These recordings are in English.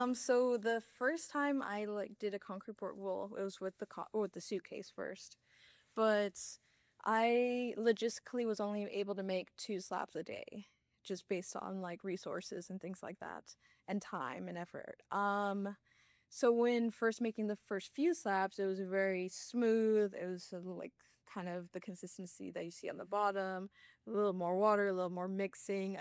So the first time I like did a concrete board, well, it was with with the suitcase first, but I logistically was only able to make 2 slabs a day, just based on like resources and things like that, and time and effort. So when first making the first few slabs, it was very smooth. It was like kind of the consistency that you see on the bottom, a little more water, a little more mixing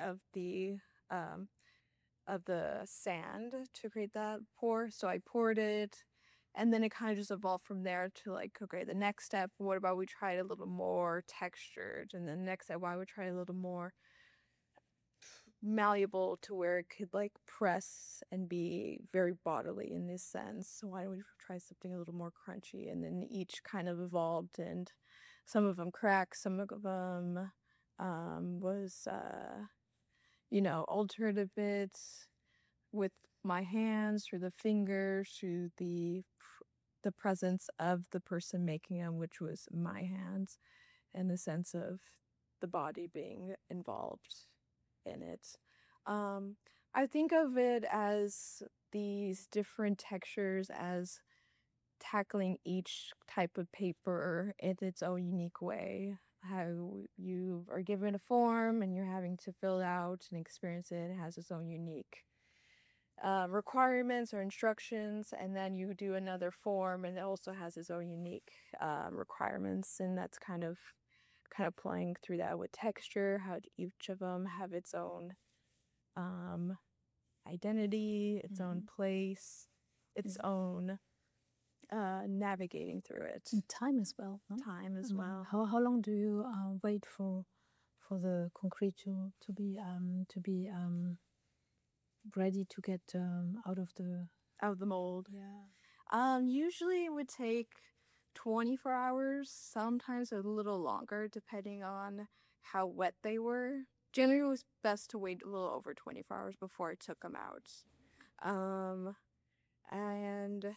um of the sand to create that pour. So I poured it, and then it kind of just evolved from there to like, okay, the next step, what about we try it a little more textured? And then the next step, why would try a little more malleable to where it could like press and be very bodily in this sense. So why don't we try something a little more crunchy? And then each kind of evolved, and some of them cracked, some of them was altered a bit with my hands, through the fingers, through the presence of the person making them, which was my hands, and the sense of the body being involved in it. Um, I think of it as these different textures as tackling each type of paper in its own unique way. How you are given a form and you're having to fill it out and experience it. It has its own unique requirements or instructions, and then you do another form and it also has its own unique requirements, and that's kind of playing through that with texture, how each of them have its own um, identity, its own place, its own navigating through it. And time as well. No? Time as well. How long do you wait for the concrete to be ready to get out of the Mold. yeah. Usually it would take 24 hours, sometimes a little longer, depending on how wet they were. Generally, it was best to wait a little over 24 hours before I took them out. Um, and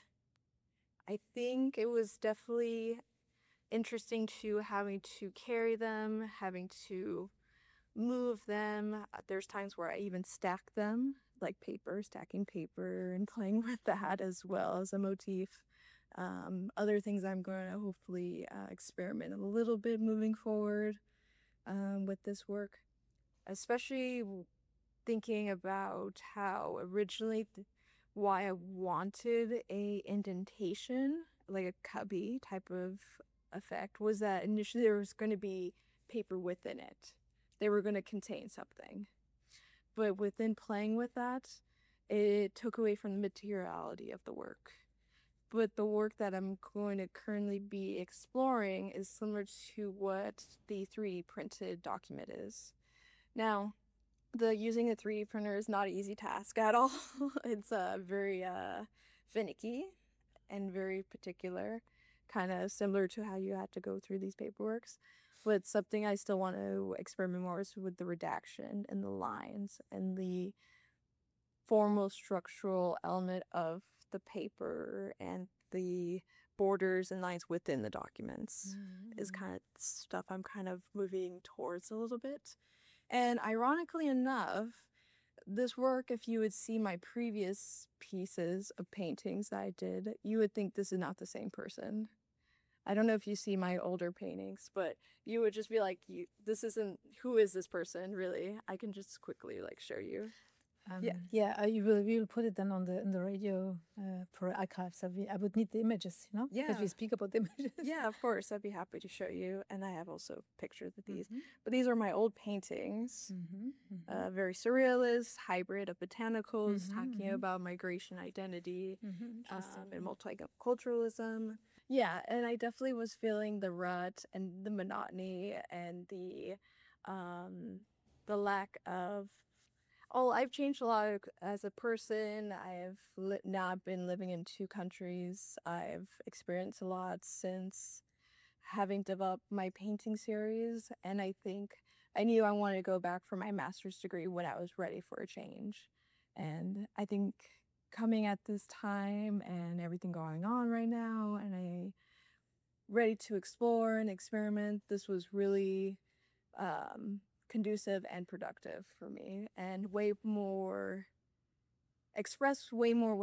I think it was definitely interesting to having to carry them, having to move them. There's times where I even stack them, like paper, stacking paper, and playing with that as well as a motif. Other things I'm going to hopefully experiment a little bit moving forward with this work, especially thinking about how originally why I wanted a indentation, like a cubby type of effect, was that initially there was going to be paper within it. They were going to contain something. But within playing with that, it took away from the materiality of the work. But the work that I'm going to currently be exploring is similar to what the 3D printed document is. Now, the using a 3D printer is not an easy task at all. It's very finicky and very particular, kind of similar to how you had to go through these paperworks. But something I still want to experiment more is with the redaction and the lines and the formal structural element of the paper and the borders and lines within the documents is kind of stuff I'm kind of moving towards a little bit. And ironically enough, this work, if you would see my previous pieces of paintings that I did, you would think this is not the same person. I don't know if you see my older paintings, but you would just be like, this isn't, who is this person, really? I can just quickly, like, show you. Yeah, we will put it then on the radio for archives. I would need the images, Yeah. as we speak about the images. Yeah, of course. I'd be happy to show you. And I have also pictures of these. But these are my old paintings. Very surrealist, hybrid of botanicals, talking about migration identity and multiculturalism. Yeah, and I definitely was feeling the rut and the monotony and the lack of. Oh, I've changed a lot as a person. I've now been living in 2 countries. I've experienced a lot since having developed my painting series, and I think I knew I wanted to go back for my master's degree when I was ready for a change. And I think coming at this time and everything going on right now, and I ready to explore and experiment, this was really conducive and productive for me, and way more express way more